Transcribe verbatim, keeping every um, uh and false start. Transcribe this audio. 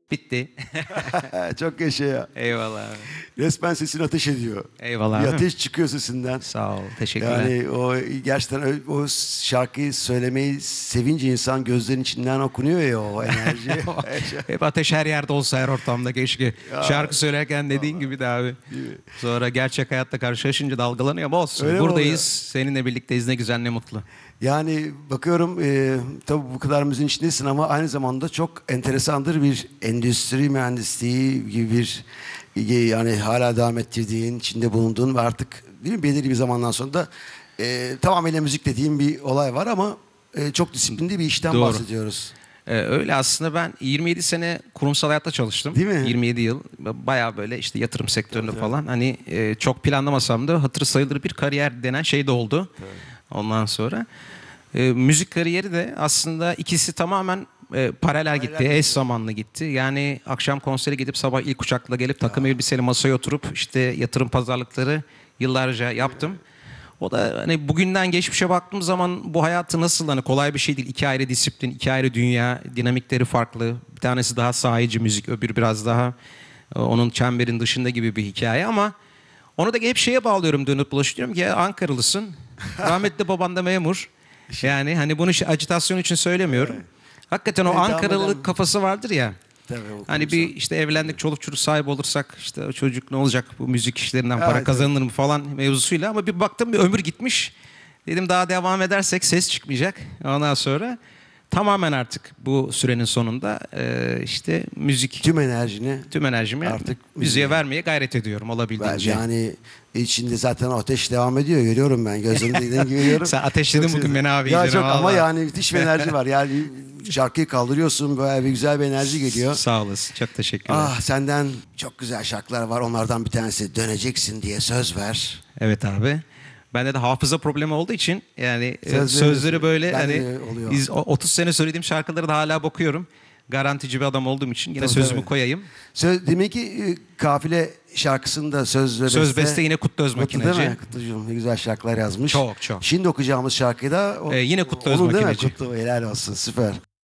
Bitti. Çok yaşa ya. Eyvallah abi. Resmen sesin ateş ediyor. Eyvallah Bir abi. ateş çıkıyor sesinden. Sağ ol. Teşekkürler. Yani o gerçekten ö- o şarkıyı söylemeyi sevince insan gözlerinin içinden okunuyor ya o enerji. Hep ateş her yerde olsa her ortamda keşke. Ya. Şarkı söylerken dediğin gibi de abi. Sonra gerçek hayatta karşılaşınca dalgalanıyor ama olsun. Öyle mi Buradayız. oluyor? Seninle birlikteyiz. Ne güzel ne mutlu. Yani bakıyorum e, tabii bu kadar müziğin içindesin ama aynı zamanda çok enteresandır bir endüstri mühendisliği gibi bir yani hala devam ettirdiğin, içinde bulunduğun ve artık değil mi, belirli bir zamandan sonra da e, tamamıyla müzik dediğim bir olay var ama e, çok disiplinli bir işten Doğru. bahsediyoruz. Ee, öyle aslında ben yirmi yedi sene kurumsal hayatta çalıştım. Değil mi? yirmi yedi yıl. Bayağı böyle işte yatırım sektöründe falan. Hani e, çok planlamasam da hatırı sayılır bir kariyer denen şey de oldu. Evet. Ondan sonra e, müzik kariyeri de aslında ikisi tamamen e, paralel gitti, gitti. eş zamanlı gitti. Yani akşam konsere gidip sabah ilk uçakla gelip takım elbiseyle masaya oturup işte yatırım pazarlıkları yıllarca yaptım. O da hani bugünden geçmişe baktığım zaman bu hayatı nasıl, hani kolay bir şey değil. İki ayrı disiplin, iki ayrı dünya, dinamikleri farklı. Bir tanesi daha sahici müzik, öbürü biraz daha e, onun çemberin dışında gibi bir hikaye ama onu da hep şeye bağlıyorum, dönüp dolaşıyorum ki Ankaralısın. Rahmetli baban da memur. Yani hani bunu ajitasyon için söylemiyorum. Evet. Hakikaten o Evet, devam Ankaralılık edelim. kafası vardır ya. Tabii, o Hani kurumsal. bir işte evlendik, çoluk çocuk sahibi olursak işte o çocuk ne olacak, bu müzik işlerinden para Evet, kazanır mı falan mevzusuyla, ama bir baktım bir ömür gitmiş. Dedim daha devam edersek ses çıkmayacak. Ondan sonra tamamen artık bu sürenin sonunda e, işte müzik, Tüm enerjini tüm enerjimi artık artık müziğe müziğe vermeye gayret ediyorum ver. olabildiğince. Yani içinde zaten ateş devam ediyor. Görüyorum ben. Gözlerimde dediğin gibi görüyorum. Sen ateşledin Çok bugün beni abi. Ya iyice, çok ama vallahi. yani müthiş bir enerji var. Yani şarkıyı kaldırıyorsun, böyle bir güzel bir enerji geliyor. Sağ olasın. Çok teşekkürler. Ah, senden çok güzel şarkılar var. Onlardan bir tanesi Döneceksin diye söz ver. Evet abi. Bende de hafıza problemi olduğu için yani e, Sözleri- sözleri böyle Bende hani de oluyor. iz- o- otuz sene söylediğim şarkıları da hala bakıyorum. Garantici bir adam olduğum için yine Tabii, sözümü tabii. koyayım. Söz, demek ki e, Kafile şarkısında söz ve beste. Söz beste yine Kutlu Kutlu Özmakineci. değil mi? Kutlucuğum ne güzel şarkılar yazmış. Çok, çok. Şimdi okuyacağımız şarkıyı da o- Ee, yine Kutlu onun değil mi? Özmakineci. Kutlu, helal olsun, süper.